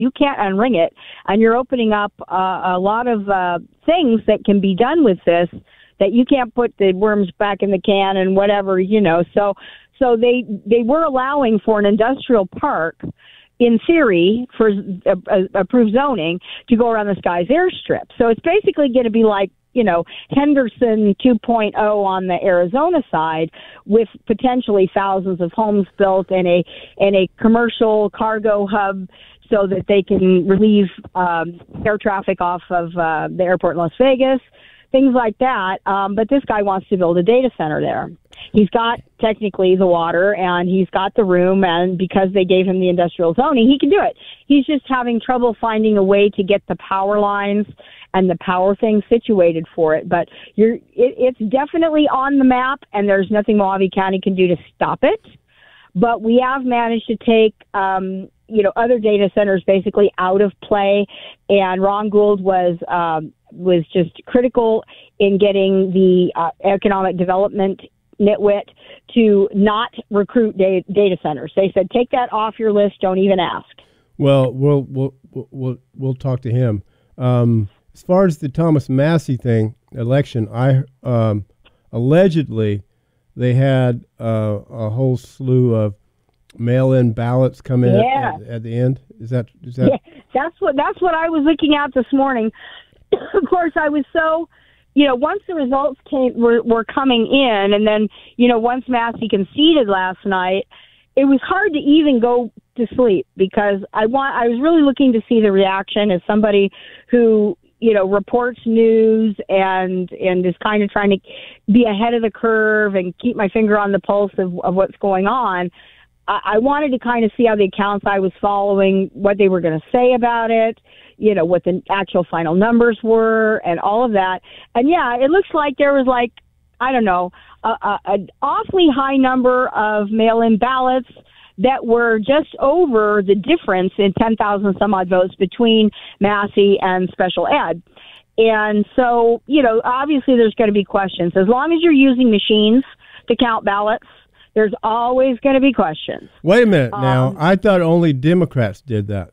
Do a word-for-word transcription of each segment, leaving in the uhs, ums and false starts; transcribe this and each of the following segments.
You can't unring it, and you're opening up uh, a lot of uh, things that can be done with this that you can't put the worms back in the can and whatever, you know. So, so they they were allowing for an industrial park, in theory, for uh, approved zoning to go around this guy's airstrip. So it's basically going to be like, you know, Henderson two point oh on the Arizona side, with potentially thousands of homes built and a and a commercial cargo hub, so that they can relieve um, air traffic off of uh, the airport in Las Vegas, things like that. Um, but this guy wants to build a data center there. He's got technically the water and he's got the room, and because they gave him the industrial zoning, he can do it. He's just having trouble finding a way to get the power lines and the power thing situated for it. But you're, it, it's definitely on the map, and there's nothing Mojave County can do to stop it. But we have managed to take, um, you know, other data centers basically out of play. And Ron Gould was um, was just critical in getting the uh, economic development nitwit to not recruit da- data centers. They said, take that off your list. Don't even ask. Well, we'll we'll we'll we'll talk to him. Um, as far as the Thomas Massie thing, election, I um, allegedly. They had uh, a whole slew of mail-in ballots come in yeah. at, at the end. Is that is that? Yeah, that's what that's what I was looking at this morning. Of course, I was so, you know, once the results came were, were coming in, and then, you know, once Massie conceded last night, it was hard to even go to sleep, because I want I was really looking to see the reaction as somebody who, you know, reports news and and is kind of trying to be ahead of the curve and keep my finger on the pulse of, of what's going on. I, I wanted to kind of see how the accounts I was following, what they were going to say about it, you know, what the actual final numbers were and all of that. And, yeah, it looks like there was, like, I don't know, a, a, an awfully high number of mail-in ballots that were just over the difference in ten thousand some odd votes between Massie and special ed. And so, you know, obviously there's going to be questions. As long as you're using machines to count ballots, there's always going to be questions. Wait a minute now. Um, I thought only Democrats did that.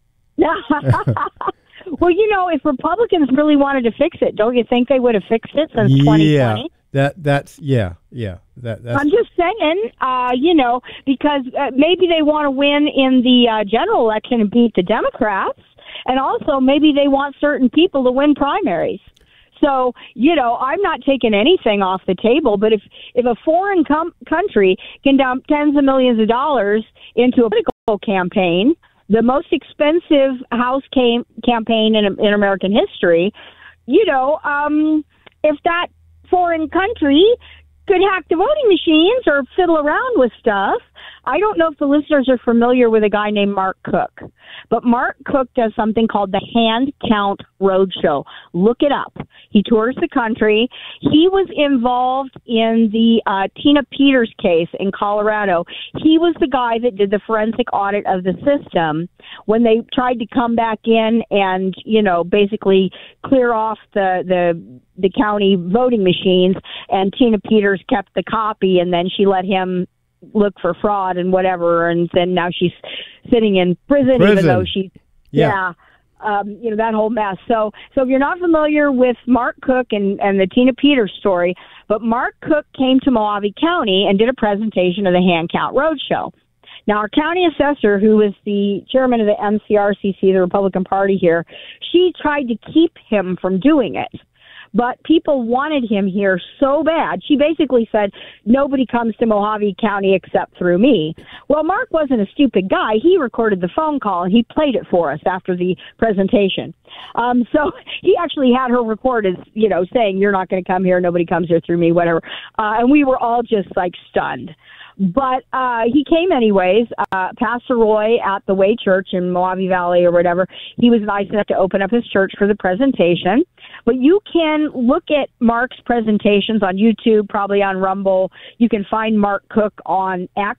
Well, you know, if Republicans really wanted to fix it, don't you think they would have fixed it since twenty twenty? Yeah, that, that's, yeah, yeah. That, that's, I'm just saying, uh, you know, because uh, maybe they want to win in the uh, general election and beat the Democrats, and also maybe they want certain people to win primaries. So, you know, I'm not taking anything off the table, but if, if a foreign com- country can dump tens of millions of dollars into a political campaign, the most expensive House cam- campaign in, in American history, you know, um, if that foreign country could hack the voting machines or fiddle around with stuff. I don't know if the listeners are familiar with a guy named Mark Cook, but Mark Cook does something called the Hand Count Roadshow. Look it up. He tours the country. He was involved in the uh, Tina Peters case in Colorado. He was the guy that did the forensic audit of the system when they tried to come back in and, you know, basically clear off the, the, the county voting machines, and Tina Peters kept the copy, and then she let him look for fraud and whatever, and then now she's sitting in prison, prison. even though she's, yeah, yeah um, you know, that whole mess. So, so if you're not familiar with Mark Cook and, and the Tina Peters story, but Mark Cook came to Mojave County and did a presentation of the Hand Count Roadshow. Now, our county assessor, who is the chairman of the M C R C C, the Republican Party here, she tried to keep him from doing it. But people wanted him here so bad. She basically said, nobody comes to Mojave County except through me. Well, Mark wasn't a stupid guy. He recorded the phone call, and he played it for us after the presentation. Um, so he actually had her recorded, you know, saying, you're not going to come here, nobody comes here through me, whatever. Uh, and we were all just, like, stunned. But uh, he came anyways. Uh, Pastor Roy at the Way Church in Mojave Valley or whatever, he was nice enough to open up his church for the presentation. But you can look at Mark's presentations on YouTube, probably on Rumble. You can find Mark Cook on X.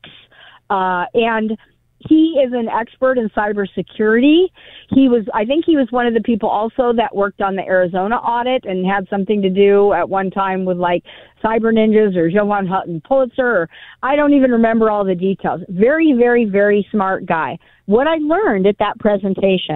Uh, and he is an expert in cybersecurity. He was, I think he was one of the people also that worked on the Arizona audit and had something to do at one time with like Cyber Ninjas or Jovan Hutton Pulitzer, or I don't even remember all the details. Very, very, very smart guy. what I learned at that presentation.